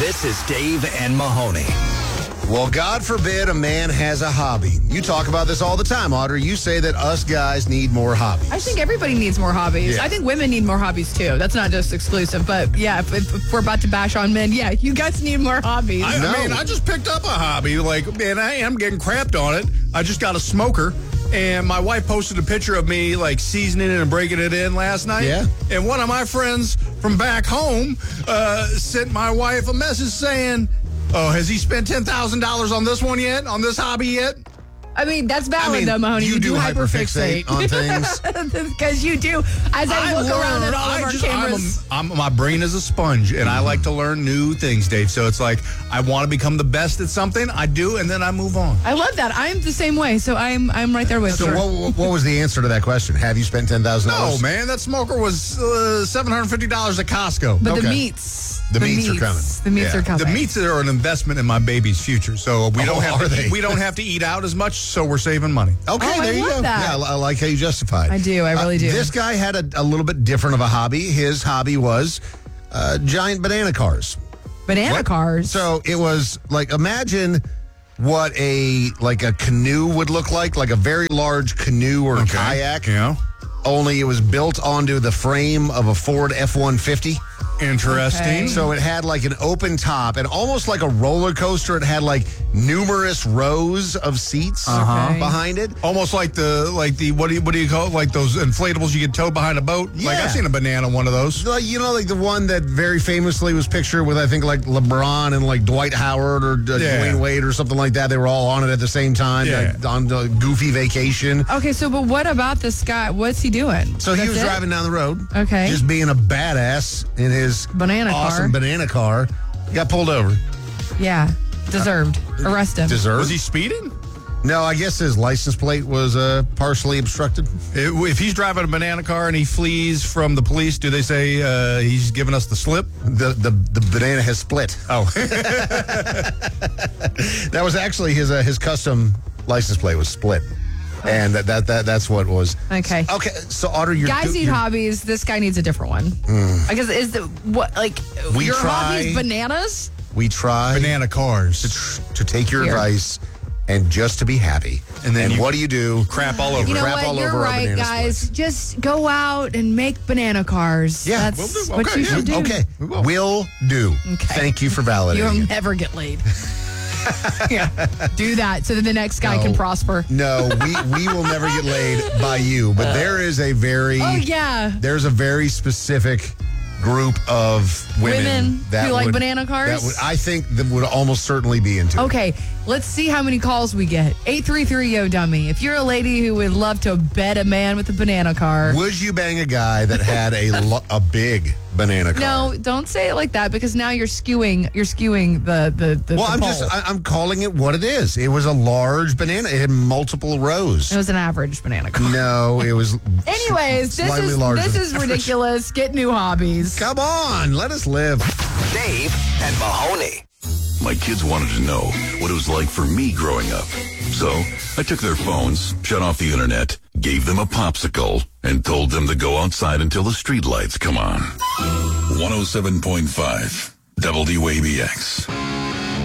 This is Dave and Mahoney. Well, God forbid a man has a hobby. You talk about this all the time, Audrey. You say that us guys need more hobbies. I think everybody needs more hobbies. Yeah. I think women need more hobbies, too. That's not just exclusive. But, yeah, if we're about to bash on men, yeah, you guys need more hobbies. I mean, I just picked up a hobby. Like, man, I am getting crapped on it. I just got a smoker. And my wife posted a picture of me, like, seasoning it and breaking it in last night. Yeah. And one of my friends from back home sent my wife a message saying, oh, has he spent $10,000 on this one yet? On this hobby yet? I mean, that's valid, though, Mahoney. You do hyperfixate on things. Because you do. As I look around at all of our cameras. My brain is a sponge, and I like to learn new things, Dave. So it's like I want to become the best at something. I do, and then I move on. I love that. I'm the same way, so I'm right there with you. So what was the answer to that question? Have you spent $10,000? No, man, that smoker was $750 at Costco. But Okay. the meats. The meats are coming. The meats are coming. The meats are an investment in my baby's future, so we don't have are they? we don't have to eat out as much, so we're saving money. Okay, Oh, I there you love go. that. Yeah, I like how you justify it. I do. I really do. This guy had a little bit different of a hobby. His hobby was giant banana cars. Banana cars. So it was like, imagine what a canoe would look like a very large canoe or kayak. Yeah. Only it was built onto the frame of a Ford F-150. Interesting. Okay. So it had like an open top and almost like a roller coaster. It had like numerous rows of seats Okay. behind it. Almost like the what do you call it? Like those inflatables you get towed behind a boat? Like Yeah. I've seen a banana one of those. Like, like the one that very famously was pictured with, I think, like LeBron and like Dwight Howard or Dwayne Wade or something like that. They were all on it at the same time, Yeah. like, on the goofy vacation. Okay, so but what about this guy? What's he doing? So he That's was it? driving down the road, Okay. just being a badass in his Banana awesome car. banana car. He got pulled over. Yeah, deserved. Arrest him. Deserved? Was he speeding? No, I guess his license plate was partially obstructed. If he's driving a banana car and he flees from the police, do they say he's giving us the slip? The banana has split. Oh. That was actually his custom license plate was split. And that's what was. Okay. Okay, so Audrey, Guys need hobbies. This guy needs a different one. I guess We your try- hobby's bananas? We try Banana cars. to take your Here. advice and just to be happy. And then what do you do? Crap all over. You know Crap what? all You're over our right, banana guys. splits. Just go out and make banana cars. Yeah, That's we'll do. what Okay, you yeah. should do. Okay, will do. Okay. Thank you for validating You'll it. never get laid. Yeah, do that so that the next guy can prosper. No, we will never get laid by you. But there is a very Oh, yeah. there's a very specific group of women who like banana cars? That I think that would almost certainly be into it. Okay, let's see how many calls we get. 833-YO-DUMMY. If you're a lady who would love to bet a man with a banana car. Would you bang a guy that had a big banana car? No, don't say it like that because now you're skewing the Well, the poll. I'm calling it what it is. It was a large banana. It had multiple rows. It was an average banana car. No, it was. Anyways, slightly larger this than is average. ridiculous. Get new hobbies. Come on, let us live. Dave and Mahoney. My kids wanted to know what it was like for me growing up. So I took their phones, shut off the internet, gave them a popsicle, and told them to go outside until the street lights come on. 107.5 WABX.